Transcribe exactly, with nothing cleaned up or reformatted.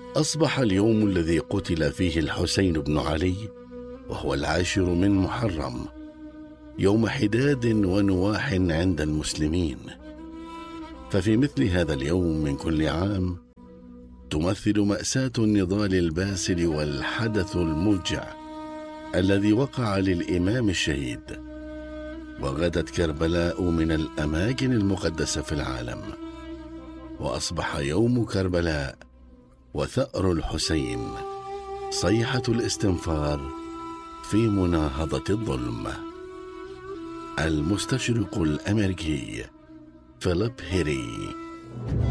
أصبح اليوم الذي قتل فيه الحسين بن علي، وهو العاشر من محرم، يوم حداد ونواح عند المسلمين. ففي مثل هذا اليوم من كل عام تمثل مأساة النضال الباسل والحدث الموجع الذي وقع للإمام الشهيد. وغدت كربلاء من الأماكن المقدسة في العالم، وأصبح يوم كربلاء وثأر الحسين صيحة الاستنفار في مناهضة الظلم. المستشرق الأمريكي فيليب هيري.